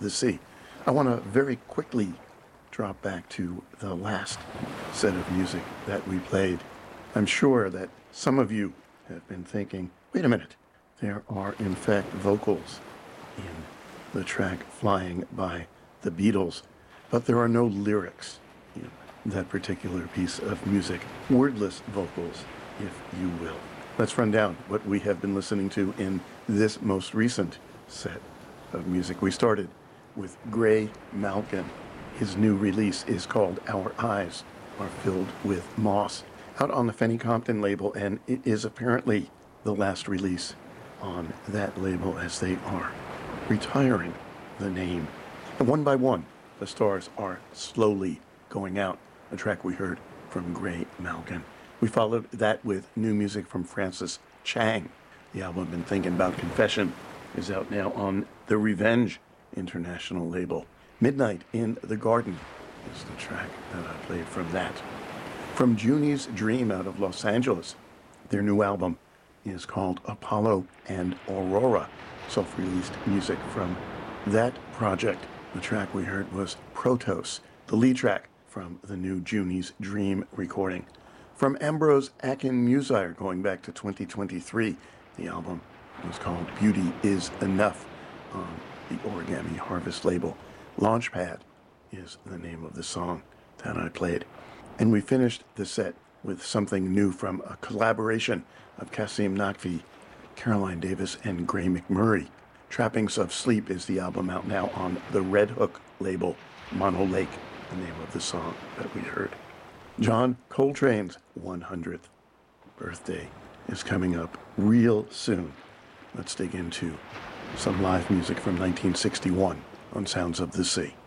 the Sea. I want to very quickly drop back to the last set of music that we played. I'm sure that some of you have been thinking, wait a minute, there are in fact vocals in the track Flying by the Beatles, but there are no lyrics in that particular piece of music. Wordless vocals, if you will. Let's run down what we have been listening to in this most recent set of music. We started with Gray Malkin. His new release is called Our Eyes Are Filled with Moss, out on the Fenny Compton label, and it is apparently the last release on that label as they are retiring the name. And one by one, the stars are slowly going out, a track we heard from Gray Malkin. We followed that with new music from Francis Chang. The album Been Thinking About Confession is out now on the Revenge International label. Midnight in the Garden is the track that I played from that. From Junie's Dream out of Los Angeles, their new album is called Apollo and Aurora. Self-released music from that project. The track we heard was Protos, the lead track from the new Junie's Dream recording. From Ambrose Akin Musire, going back to 2023, the album was called Beauty Is Enough on the Origami Harvest label. Launchpad is the name of the song that I played. And we finished the set with something new from a collaboration of Kasim Nakvi, Caroline Davis, and Gray McMurray. Trappings of Sleep is the album out now on the Red Hook label. Mono Lake, the name of the song that we heard. John Coltrane's 100th birthday is coming up real soon. Let's dig into some live music from 1961 on Sounds of the Sea.